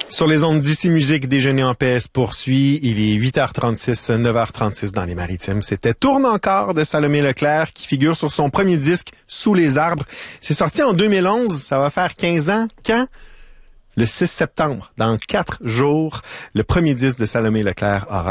Sur les ondes d'ici musique, Déjeuner en paix se poursuit. Il est 8h36, 9h36 dans les Maritimes. C'était Tourne encore de Salomé Leclerc qui figure sur son premier disque Sous les arbres. C'est sorti en 2011. Ça va faire 15 ans. Quand? Le 6 septembre. Dans 4 jours, le premier disque de Salomé Leclerc aura